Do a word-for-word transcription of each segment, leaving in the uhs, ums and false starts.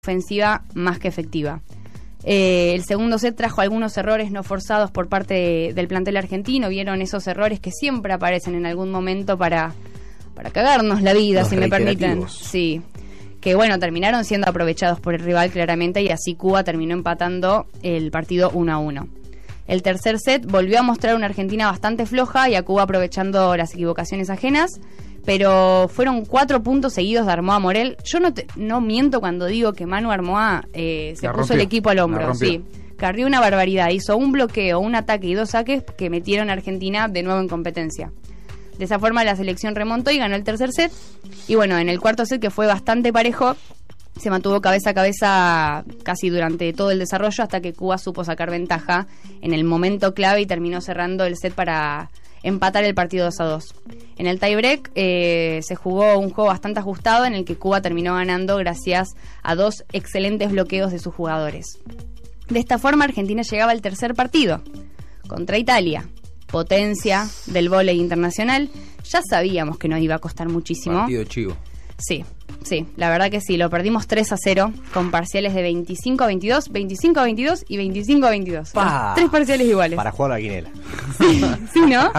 ofensiva más que efectiva. Eh, el segundo set trajo algunos errores no forzados por parte de, del plantel argentino. Vieron esos errores que siempre aparecen en algún momento para, para cagarnos la vida, Los si me permiten. reiterativos. Sí, que bueno, terminaron siendo aprovechados por el rival claramente, y así Cuba terminó empatando el partido uno a uno. El tercer set volvió a mostrar una Argentina bastante floja y a Cuba aprovechando las equivocaciones ajenas, pero fueron cuatro puntos seguidos de Armoa Morel. Yo no te, no miento cuando digo que Manu Armoa eh, se La puso rompió, el equipo al la hombro. rompió. Sí, carrió una barbaridad, hizo un bloqueo, un ataque y dos saques que metieron a Argentina de nuevo en competencia. De esa forma la selección remontó y ganó el tercer set. Y bueno, en el cuarto set, que fue bastante parejo, se mantuvo cabeza a cabeza casi durante todo el desarrollo, hasta que Cuba supo sacar ventaja en el momento clave y terminó cerrando el set para empatar el partido dos a dos. En el tiebreak eh, se jugó un juego bastante ajustado, en el que Cuba terminó ganando gracias a dos excelentes bloqueos de sus jugadores. De esta forma Argentina llegaba al tercer partido contra Italia, potencia del vóley internacional. Ya sabíamos que nos iba a costar muchísimo. Partido chivo. Sí, sí, la verdad que sí, lo perdimos tres a cero con parciales de veinticinco a veintidós, veinticinco a veintidós y veinticinco a veintidós. Pa. Los tres parciales iguales. Para jugar a la quinela. Sí, ¿no?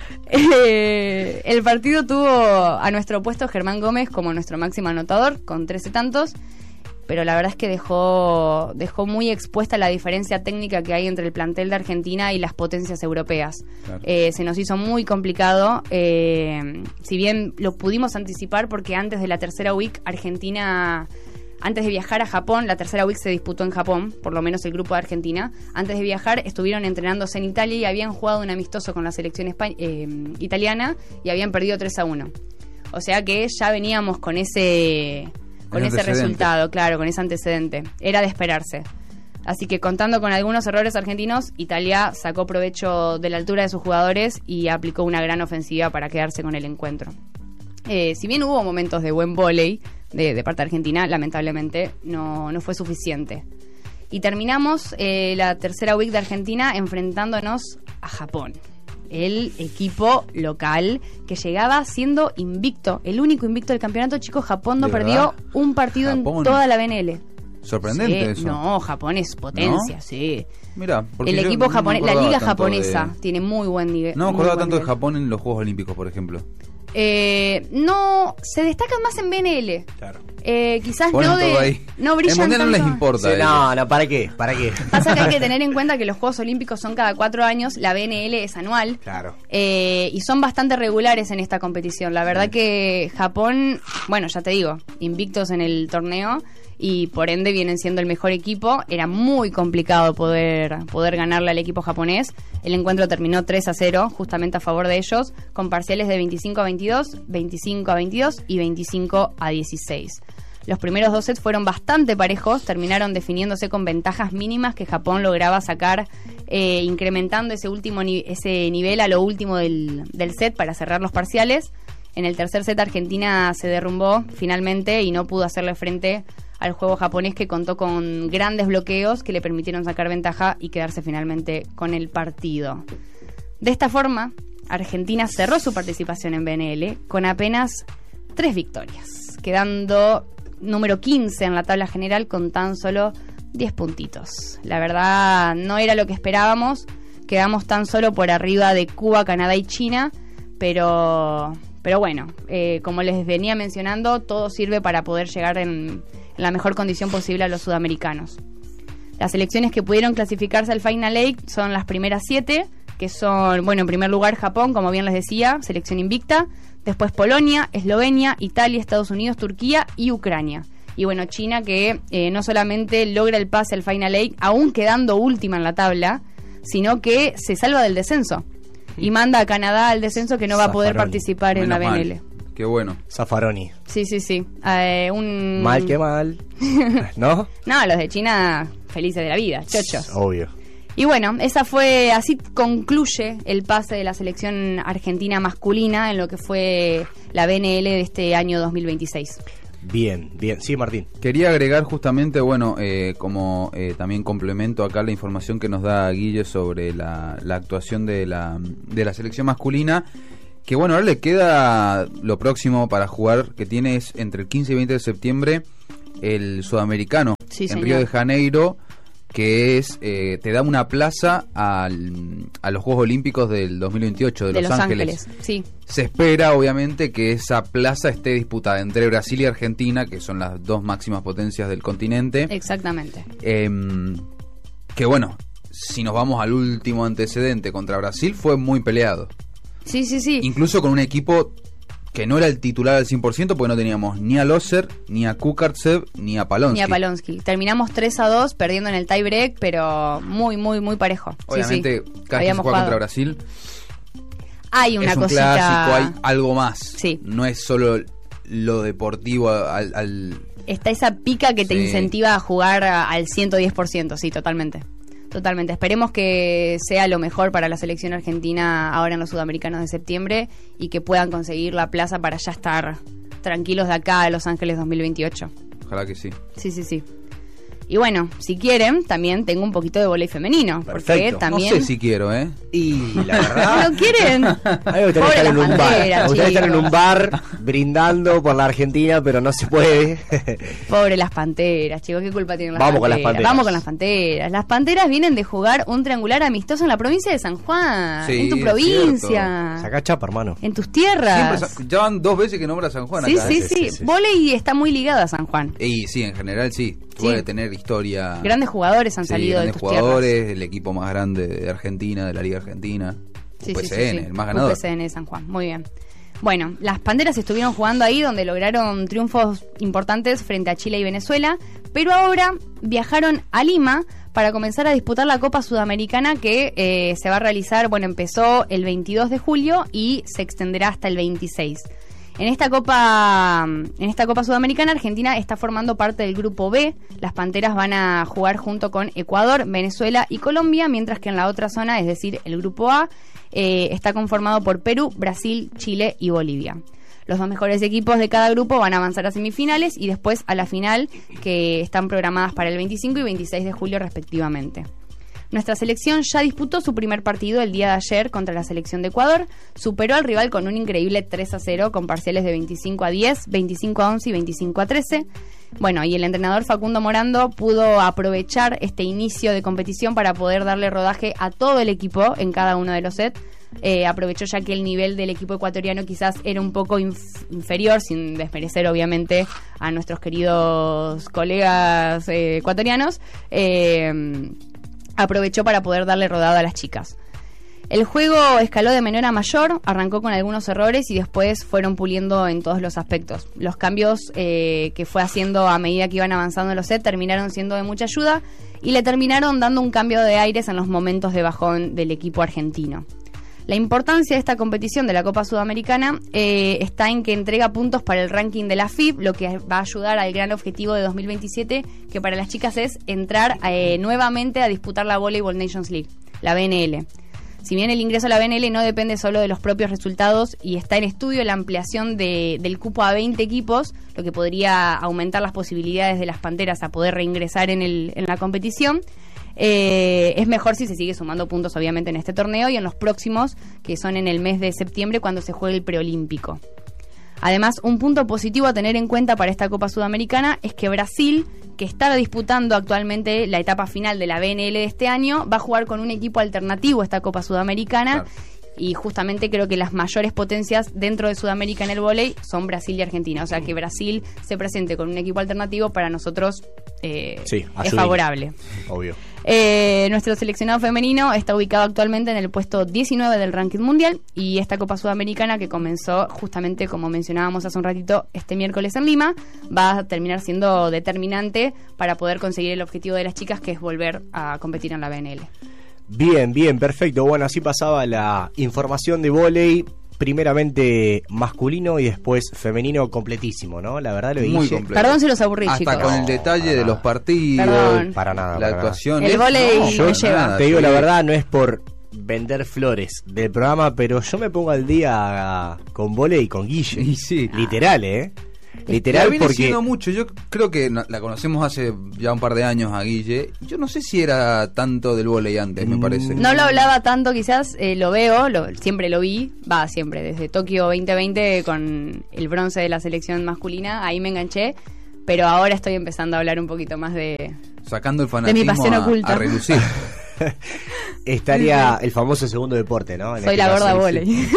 Eh, el partido tuvo a nuestro opuesto Germán Gómez como nuestro máximo anotador con trece tantos, pero la verdad es que dejó, dejó muy expuesta la diferencia técnica que hay entre el plantel de Argentina y las potencias europeas. Claro. Eh, se nos hizo muy complicado, eh, si bien lo pudimos anticipar porque antes de la tercera week Argentina, antes de viajar a Japón, la tercera week se disputó en Japón, por lo menos el grupo de Argentina. Antes de viajar estuvieron entrenándose en Italia y habían jugado un amistoso con la selección espa- eh, italiana y habían perdido tres a uno. O sea que ya veníamos con ese... con El ese antecedente. resultado, claro, con ese antecedente. Era de esperarse. Así que contando con algunos errores argentinos, Italia sacó provecho de la altura de sus jugadores y aplicó una gran ofensiva para quedarse con el encuentro. Eh, si bien hubo momentos de buen vóley de, de parte de Argentina, lamentablemente no, no fue suficiente. Y terminamos eh, la tercera week de Argentina enfrentándonos a Japón, el equipo local que llegaba siendo invicto, el único invicto del campeonato. Chicos, Japón no ¿De perdió verdad? un partido Japón. en toda la B N L. Sorprendente Sí, eso. no, Japón es potencia, ¿No? sí. Mira, porque El yo equipo no me japonés, la acordaba liga tanto japonesa de- tiene muy buen nivel. No me muy acordaba buen tanto de nivel. Japón en los Juegos Olímpicos, por ejemplo. Eh, no, se destacan más en B N L. Claro. Eh, quizás Ponen no todo de ahí. no El brillan mundial no les tanto. importa. Sí, a no, ellos. no, ¿para qué? ¿Para qué? Pasa que hay que tener en cuenta que los Juegos Olímpicos son cada cuatro años, la B N L es anual. Claro. Eh, y son bastante regulares en esta competición. La verdad que Japón, bueno, ya te digo, invictos en el torneo y por ende vienen siendo el mejor equipo. Era muy complicado poder, poder ganarle al equipo japonés. El encuentro terminó tres a cero, justamente a favor de ellos, con parciales de veinticinco a veintidós, veinticinco a veintidós y veinticinco a dieciséis. Los primeros dos sets fueron bastante parejos, terminaron definiéndose con ventajas mínimas que Japón lograba sacar, eh, incrementando ese último ni- ese nivel a lo último del, del set para cerrar los parciales. En el tercer set Argentina se derrumbó finalmente y no pudo hacerle frente al juego japonés, que contó con grandes bloqueos que le permitieron sacar ventaja y quedarse finalmente con el partido. De esta forma, Argentina cerró su participación en B N L con apenas tres victorias, quedando número quince en la tabla general con tan solo diez puntitos. La verdad no era lo que esperábamos, quedamos tan solo por arriba de Cuba, Canadá y China, pero, pero bueno, eh, como les venía mencionando, todo sirve para poder llegar en, en la mejor condición posible a los sudamericanos. Las selecciones que pudieron clasificarse al Final Eight son las primeras siete, que son, bueno, en primer lugar Japón, como bien les decía, selección invicta. Después Polonia, Eslovenia, Italia, Estados Unidos, Turquía y Ucrania. Y bueno, China, que eh, no solamente logra el pase al Final Eight, aún quedando última en la tabla, sino que se salva del descenso. Y manda a Canadá al descenso, que no va a poder Zaffaroni. participar en la Menos B N L. mal. Qué bueno. Zaffaroni. Sí, sí, sí. Eh, un... Mal que mal. ¿No? No, los de China felices de la vida, chochos. Obvio. Y bueno, esa fue, así concluye el pase de la selección argentina masculina en lo que fue la B N L de este año dos mil veintiséis. Bien, bien. Sí, Martín. Quería agregar justamente, bueno, eh, como eh, también complemento acá la información que nos da Guille sobre la, la actuación de la, de la selección masculina, que bueno, ahora le queda lo próximo para jugar, que tiene es entre el quince y veinte de septiembre el sudamericano Sí, en señor. Río de Janeiro, que es eh, te da una plaza al, a los Juegos Olímpicos del dos mil veintiocho de, de Los, Los Ángeles. Ángeles, sí. Se espera, obviamente, que esa plaza esté disputada entre Brasil y Argentina, que son las dos máximas potencias del continente. Exactamente. Eh, que bueno, si nos vamos al último antecedente contra Brasil, fue muy peleado. Sí, sí, sí. Incluso con un equipo que no era el titular al cien por ciento, porque no teníamos ni a Loser, ni a Kukartsev, ni a Palonsky. Ni a Palonsky. Terminamos tres a dos, perdiendo en el tie break, pero muy, muy, muy parejo. Obviamente, sí, sí. cada vez que se Habíamos juega contra jugado. Brasil, Hay una es un cosita. clásico, hay algo más. Sí. No es solo lo deportivo al... al Está esa pica que te Sí. incentiva a jugar a- al ciento diez por ciento, sí, totalmente. Totalmente. Esperemos que sea lo mejor para la selección argentina ahora en los Sudamericanos de septiembre y que puedan conseguir la plaza para ya estar tranquilos de acá a Los Ángeles dos mil veintiocho. Ojalá que sí. Sí, sí, sí. Y bueno, si quieren, también tengo un poquito de vóley femenino. Porque Perfecto. también... No sé si quiero, ¿eh? Y la verdad... ¿No quieren? A mí me gustaría Pobre estar en las un bar. banderas, Me gustaría estar en chicos. un bar brindando por la Argentina, pero no se puede. Pobre las Panteras, chicos, ¿qué culpa tienen las Vamos con Panteras? las Panteras. Vamos con las Panteras. Las Panteras vienen de jugar un triangular amistoso en la provincia de San Juan, Sí, en tu es provincia, Sacá chapa, hermano. en tus tierras. Siempre, Sa- ya van dos veces que nombra San Juan Sí, acá. sí, ¿eh? sí, sí, sí. Vóley está muy ligada a San Juan. Y sí, en general sí. Sí. Puede tener historia. Grandes jugadores han Sí, salido de grandes tus jugadores, tierras. el equipo más grande de Argentina, de la Liga Argentina. Sí, U P sí, C sí, N, sí. el más ganador. U P C N de San Juan, muy bien. Bueno, las Panteras estuvieron jugando ahí donde lograron triunfos importantes frente a Chile y Venezuela, pero ahora viajaron a Lima para comenzar a disputar la Copa Sudamericana que eh, se va a realizar, bueno, empezó el veintidós de julio y se extenderá hasta el veintiséis. En esta Copa en esta Copa Sudamericana, Argentina está formando parte del grupo B. Las Panteras van a jugar junto con Ecuador, Venezuela y Colombia, mientras que en la otra zona, es decir, el grupo A, eh, está conformado por Perú, Brasil, Chile y Bolivia. Los dos mejores equipos de cada grupo van a avanzar a semifinales y después a la final, que están programadas para el veinticinco y veintiséis de julio respectivamente. Nuestra selección ya disputó su primer partido el día de ayer contra la selección de Ecuador, superó al rival con un increíble tres a cero con parciales de veinticinco a diez, veinticinco a once y veinticinco a trece. Bueno, y el entrenador Facundo Morando pudo aprovechar este inicio de competición para poder darle rodaje a todo el equipo en cada uno de los sets. Eh, aprovechó ya que el nivel del equipo ecuatoriano quizás era un poco inf- inferior, sin desmerecer obviamente a nuestros queridos colegas eh, ecuatorianos. Eh, aprovechó para poder darle rodado a las chicas. El juego escaló de menor a mayor, arrancó con algunos errores y después fueron puliendo en todos los aspectos. Los cambios eh, que fue haciendo a medida que iban avanzando los sets terminaron siendo de mucha ayuda y le terminaron dando un cambio de aires en los momentos de bajón del equipo argentino. La importancia de esta competición de la Copa Sudamericana eh, está en que entrega puntos para el ranking de la F I B, lo que va a ayudar al gran objetivo de dos mil veintisiete, que para las chicas es entrar eh, nuevamente a disputar la Volleyball Nations League, la B N L. Si bien el ingreso a la B N L no depende solo de los propios resultados y está en estudio la ampliación de, del cupo a veinte equipos, lo que podría aumentar las posibilidades de las Panteras a poder reingresar en, el, en la competición, Eh, es mejor si se sigue sumando puntos obviamente en este torneo y en los próximos, que son en el mes de septiembre cuando se juegue el preolímpico. Además, un punto positivo a tener en cuenta para esta Copa Sudamericana es que Brasil, que está disputando actualmente la etapa final de la B N L de este año, va a jugar con un equipo alternativo a esta Copa Sudamericana. Claro. Y justamente creo que las mayores potencias dentro de Sudamérica en el vóley son Brasil y Argentina. O sea, que Brasil se presente con un equipo alternativo para nosotros eh, sí, es favorable. Obvio. Eh, nuestro seleccionado femenino está ubicado actualmente en el puesto diecinueve del ranking mundial y esta Copa Sudamericana, que comenzó justamente, como mencionábamos hace un ratito, este miércoles en Lima, va a terminar siendo determinante para poder conseguir el objetivo de las chicas, que es volver a competir en la B N L. Bien, bien, perfecto. Bueno, así pasaba la información de vóley, primeramente masculino y después femenino, completísimo, ¿no? La verdad lo dije. Muy completo. Perdón si los aburrí, Hasta chicos. con el detalle de los partidos, Perdón. Para nada, la para actuación. nada. El Es- vóley no, me yo lleva. nada, Te digo sí. la verdad, no es por vender flores del programa, pero yo me pongo al día con vóley y con Guille. Y sí. Literal, ¿eh? La Literal, viene porque siendo mucho. Yo creo que no- la conocemos hace ya un par de años a Guille. Yo no sé si era tanto del vóley antes, me Mm. parece. No lo hablaba tanto, quizás eh, lo veo, lo, siempre lo vi, va siempre, desde Tokio veinte veinte con el bronce de la selección masculina, ahí me enganché, pero ahora estoy empezando a hablar un poquito más de... Sacando el de fanatismo mi pasión a, oculta. a relucir. Estaría el famoso segundo deporte, ¿no? En Soy este la caso, gorda sí. volei.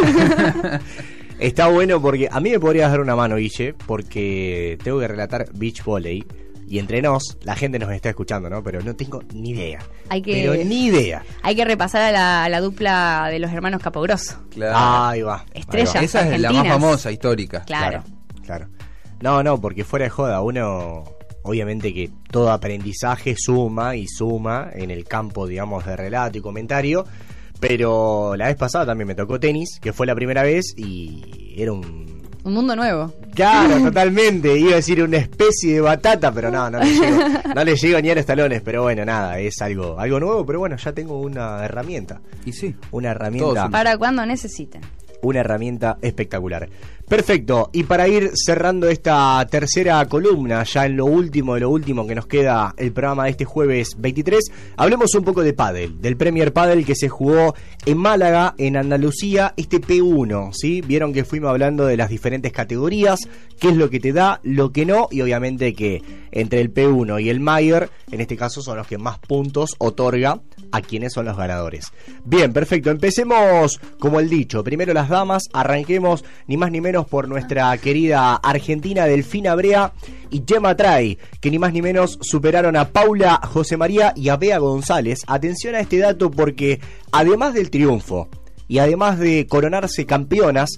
Está bueno porque a mí me podrías dar una mano, Guille, porque tengo que relatar beach volley. Y entre nos, la gente nos está escuchando, ¿no? Pero no tengo ni idea. Hay que, Pero ni idea. Hay que repasar a la, a la dupla de los hermanos Capogrosso. Claro. Ahí va. Estrellas. ahí va. Esa es la más argentinas. famosa, histórica. Claro. Claro. No, no, porque fuera de joda, uno... Obviamente que todo aprendizaje suma y suma en el campo, digamos, de relato y comentario. Pero la vez pasada también me tocó tenis, que fue la primera vez y era un... Un mundo nuevo. Claro, totalmente. Iba a decir una especie de batata, pero no, no le llego, no le llego ni a los talones. Pero bueno, nada, es algo, algo nuevo. Pero bueno, ya tengo una herramienta. Y sí. Una herramienta. Todos Para cuando necesiten. Una herramienta espectacular. Perfecto, y para ir cerrando esta tercera columna, ya en lo último de lo último que nos queda el programa de este jueves veintitrés, hablemos un poco de pádel, del Premier Pádel que se jugó en Málaga, en Andalucía, este P uno, ¿sí? Vieron que fuimos hablando de las diferentes categorías, qué es lo que te da, lo que no, y obviamente que entre el P uno y el Mayer, en este caso son los que más puntos otorga a quienes son los ganadores. Bien, perfecto, empecemos como el dicho, primero las damas, arranquemos ni más ni menos por nuestra querida argentina Delfina Brea y Gemma Trai, que ni más ni menos superaron a Paula José María y a Bea González. Atención a este dato porque además del triunfo y además de coronarse campeonas,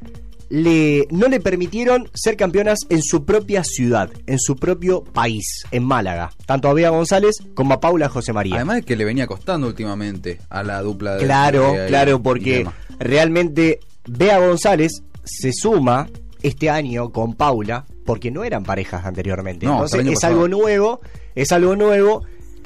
Le, no le permitieron ser campeonas en su propia ciudad, en su propio país, en Málaga, tanto a Bea González como a Paula José María. Además de que le venía costando últimamente a la dupla de... Claro, de- claro, y porque Gemma. realmente Bea González se suma este año con Paula, porque no eran parejas anteriormente. No, Entonces el año es pasado. algo nuevo, es algo nuevo.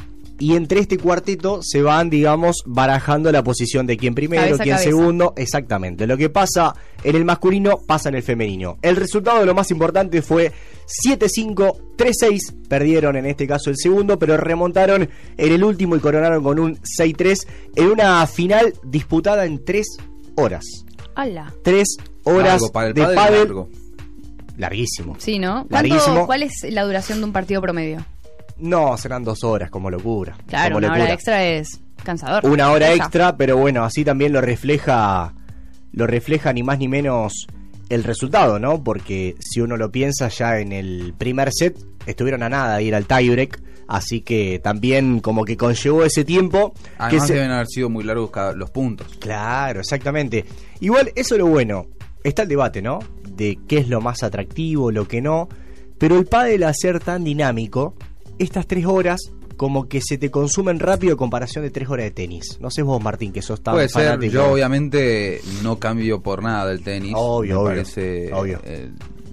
Y entre este cuarteto se van, digamos, barajando la posición de quién primero, Cabeza a quién cabeza. segundo. Exactamente. Lo que pasa en el masculino pasa en el femenino. El resultado de lo más importante fue siete cinco, tres seis. Perdieron en este caso el segundo, pero remontaron en el último y coronaron con un seis tres en una final disputada en tres horas. ¡Hala! Tres horas Largo, para el de pádel pádel. largo. Larguísimo. Sí, ¿no? Larguísimo. ¿Cuánto, ¿Cuál es la duración de un partido promedio? No, serán dos horas, como locura. Claro, como una locura. hora extra es cansador. Una hora Esa. extra, pero bueno, así también lo refleja, lo refleja ni más ni menos el resultado, ¿no? Porque si uno lo piensa, ya en el primer set estuvieron a nada de ir al tiebreak, así que también como que conllevó ese tiempo. Además que se... deben haber sido muy largos cada- los puntos. Claro, exactamente. Igual eso es lo bueno. Está el debate, ¿no? De qué es lo más atractivo, lo que no. Pero el pádel, al ser tan dinámico, estas tres horas como que se te consumen rápido en comparación de tres horas de tenis. No sé vos, Martín, que sos tan Puede ser, fanático. yo obviamente no cambio por nada del tenis. Obvio, me obvio, parece, obvio. eh,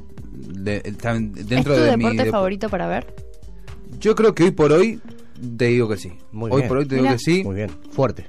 de- está ¿Es dentro tu de mi deporte dep- favorito para ver? Yo creo que hoy por hoy te digo que sí. Muy hoy bien. por hoy te digo Mirá. que sí. Muy bien, fuerte.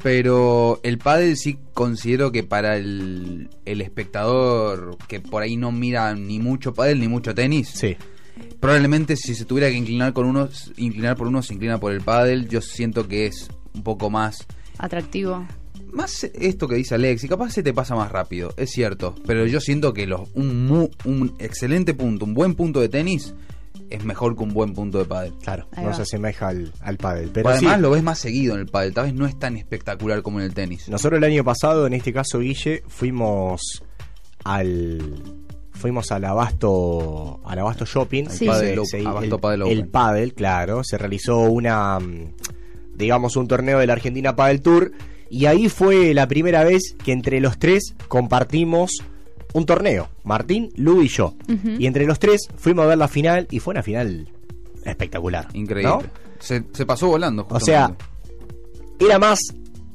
Pero el pádel sí considero que para el, el espectador que por ahí no mira ni mucho pádel ni mucho tenis, Sí. probablemente si se tuviera que inclinar con uno, inclinar por uno se inclina por el pádel. Yo siento que es un poco más Atractivo. más esto que dice Alexi, capaz se te pasa más rápido, es cierto, pero yo siento que los, un, mu- un excelente punto, un buen punto de tenis es mejor que un buen punto de pádel. Claro, Ahí no va. se asemeja al, al pádel. Pero Además sí, lo ves más seguido en el pádel, tal vez no es tan espectacular como en el tenis. nosotros el año pasado, en este caso, Guille, fuimos al... Fuimos al Abasto al Abasto Shopping, Sí. el Padel se- Open, Abasto el, Padel el Open. pádel, claro, se realizó una mm, digamos un torneo de la Argentina Padel Tour y ahí fue la primera vez que entre los tres compartimos un torneo, Martín, Lu y yo. Ujú. Y entre los tres fuimos a ver la final y fue una final espectacular. Increíble. ¿no? Se, se pasó volando. O sea, justamente. era más,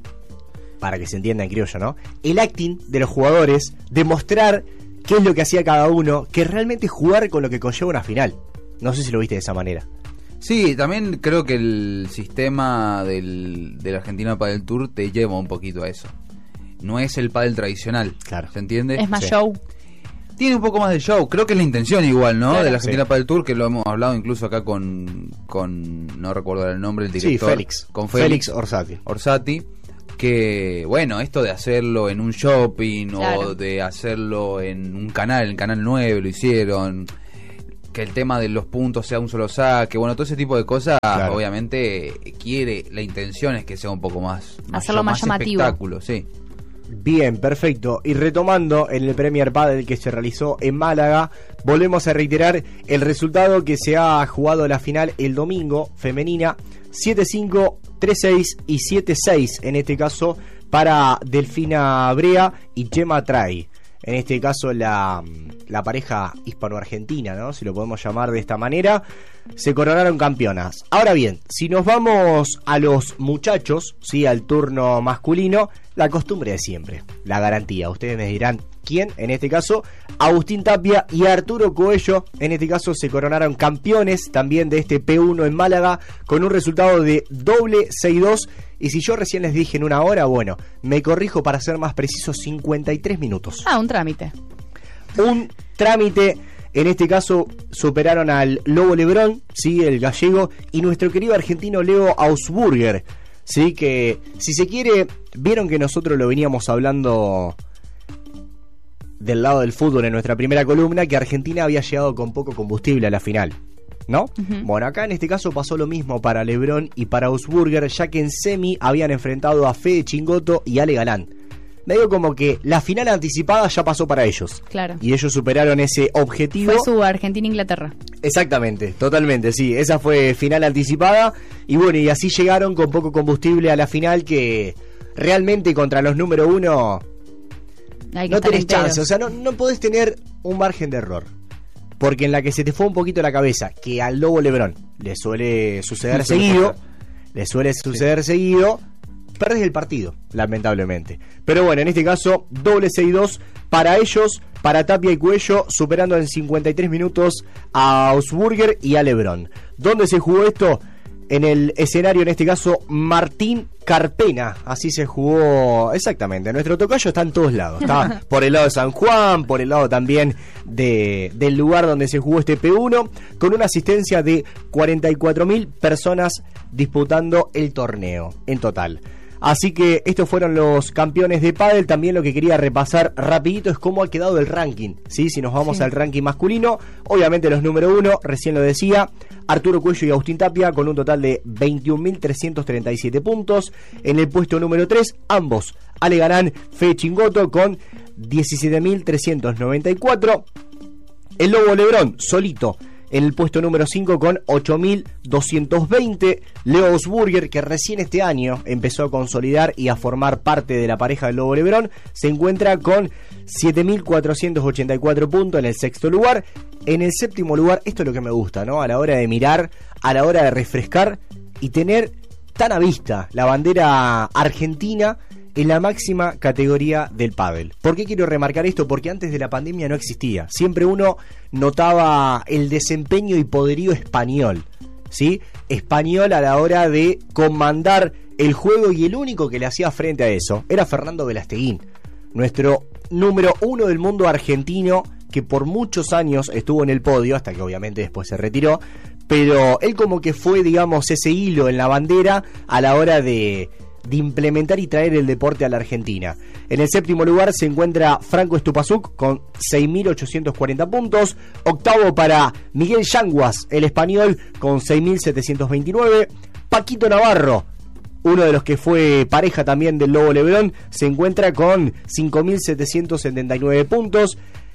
para que se entienda en criollo, ¿no? El acting de los jugadores, demostrar qué es lo que hacía cada uno, que realmente jugar con lo que conlleva una final. No sé si lo viste de esa manera. Sí, también creo que el sistema del, de la Argentina Padel Tour te lleva un poquito a eso. No es el pádel tradicional, Claro. ¿se entiende? Es más Sí. show. Tiene un poco más de show, creo que es la intención igual, ¿no? Claro. De la Argentina Sí. Padel Tour, que lo hemos hablado incluso acá con, con no recuerdo el nombre, el director. Sí, Félix. Con Félix Félix, Orsatti. Orsatti, que bueno, esto de hacerlo en un shopping Claro. o de hacerlo en un canal, en Canal nueve lo hicieron. que el tema de los puntos sea un solo saque, bueno, todo ese tipo de cosas, claro. Obviamente quiere, la intención es que sea un poco más, más hacerlo más, más llamativo. Espectáculo, sí. Bien, perfecto. Y retomando en el Premier Padel que se realizó en Málaga, volvemos a reiterar el resultado que se ha jugado la final el domingo, femenina, siete cinco, tres seis y siete seis, en este caso para Delfina Brea y Gemma Trai. En este caso la, la pareja hispano-argentina, ¿no? Si lo podemos llamar de esta manera, se coronaron campeonas. Ahora bien, si nos vamos a los muchachos, ¿sí? Al turno masculino, la costumbre de siempre, la garantía. Ustedes me dirán quién, en este caso, Agustín Tapia y Arturo Coello, en este caso se coronaron campeones también de este P uno en Málaga, con un resultado de doble seis dos. Y si yo recién les dije en una hora, bueno, me corrijo para ser más preciso, cincuenta y tres minutos. Ah, un trámite. Un trámite, en este caso superaron al Lobo Lebrón, sí, el gallego, y nuestro querido argentino Leo Ausburger, sí, que si se quiere, vieron que nosotros lo veníamos hablando del lado del fútbol en nuestra primera columna, que Argentina había llegado con poco combustible a la final, ¿no? Uh-huh. Bueno, acá en este caso pasó lo mismo para Lebrón y para Ausburger, ya que en semi habían enfrentado a Fede Chingoto y Ale Galán. Medio como que la final anticipada ya pasó para ellos. Claro. Y ellos superaron ese objetivo. Fue su Argentina-Inglaterra. Exactamente, totalmente, sí. Esa fue final anticipada. Y bueno, y así llegaron con poco combustible a la final, que realmente contra los número uno no tenés chance. O sea, no, no podés tener un margen de error. Porque en la que se te fue un poquito la cabeza, que al Lobo Lebrón le suele suceder seguido, le suele suceder sí. seguido, perdés el partido, lamentablemente. Pero bueno, en este caso, doble seis dos para ellos, para Tapia y Cuello, superando en cincuenta y tres minutos a Ausburger y a Lebrón. ¿Dónde se jugó esto? En el escenario, en este caso, Martín Carpena. Así se jugó exactamente. Nuestro tocayo está en todos lados. Está por el lado de San Juan, por el lado también de, del lugar donde se jugó este P uno, con una asistencia de cuarenta y cuatro mil personas disputando el torneo en total. Así que estos fueron los campeones de pádel. También lo que quería repasar rapidito es cómo ha quedado el ranking, ¿sí? Si nos vamos sí. al ranking masculino, obviamente los número uno, recién lo decía, Arturo Cuello y Agustín Tapia con un total de veintiún mil trescientos treinta y siete puntos. En el puesto número tres, ambos, Ale Galán, Fede Chingoto con diecisiete mil trescientos noventa y cuatro. El Lobo Lebrón, solito, en el puesto número cinco con ocho mil doscientos veinte. Leo Ausburger, que recién este año empezó a consolidar y a formar parte de la pareja del Lobo Lebrón, se encuentra con siete mil cuatrocientos ochenta y cuatro puntos en el sexto lugar. En el séptimo lugar, esto es lo que me gusta, ¿no? A la hora de mirar, a la hora de refrescar y tener tan a vista la bandera argentina en la máxima categoría del pádel. ¿Por qué quiero remarcar esto? Porque antes de la pandemia no existía. Siempre uno notaba el desempeño y poderío español, ¿sí? Español a la hora de comandar el juego, y el único que le hacía frente a eso era Fernando Velasteguín, nuestro número uno del mundo argentino, que por muchos años estuvo en el podio, hasta que obviamente después se retiró, pero él como que fue, digamos, ese hilo en la bandera a la hora de... de implementar y traer el deporte a la Argentina. En el séptimo lugar se encuentra Franco Estupazuk con seis mil ochocientos cuarenta puntos. Octavo para Miguel Yanguas, el español, con seis mil setecientos veintinueve. Paquito Navarro, uno de los que fue pareja también del Lobo Lebrón, se encuentra con cinco mil setecientos setenta y nueve puntos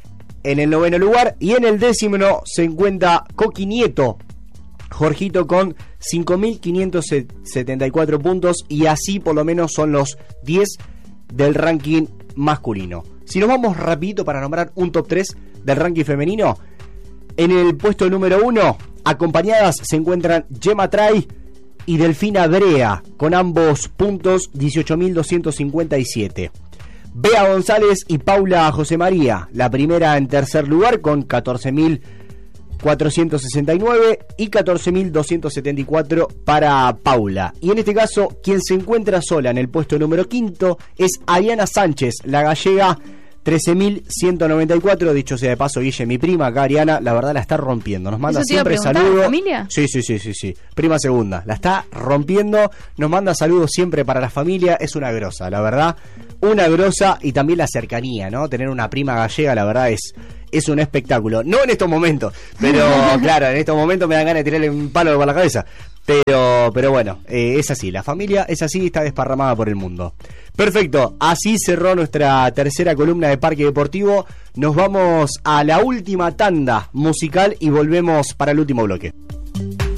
en el noveno lugar. Y en el décimo se encuentra Coqui Nieto, Jorgito, con cinco mil quinientos setenta y cuatro puntos, y así por lo menos son los diez del ranking masculino. Si nos vamos rapidito para nombrar un top tres del ranking femenino, en el puesto número uno, acompañadas se encuentran Gemma Trai y Delfina Brea, con ambos puntos dieciocho mil doscientos cincuenta y siete. Bea González y Paula José María, la primera en tercer lugar con catorce mil cuatrocientos sesenta y nueve y catorce mil doscientos setenta y cuatro para Paula. Y en este caso, quien se encuentra sola en el puesto número quinto es Ariana Sánchez, la gallega, trece mil ciento noventa y cuatro. Dicho sea de paso, Guille, mi prima acá, Ariana, la verdad la está rompiendo. Nos manda siempre saludos. ¿Familia? Sí, sí, sí, sí, sí. Prima segunda. La está rompiendo. Nos manda saludos siempre para la familia. Es una grosa, la verdad. Una grosa, y también la cercanía, ¿no? Tener una prima gallega, la verdad, es, es un espectáculo. No en estos momentos, pero claro, en estos momentos me dan ganas de tirarle un palo por la cabeza. Pero, pero bueno, eh, es así, la familia es así, está desparramada por el mundo. Perfecto, así cerró nuestra tercera columna de Parque Deportivo. Nos vamos a la última tanda musical y volvemos para el último bloque.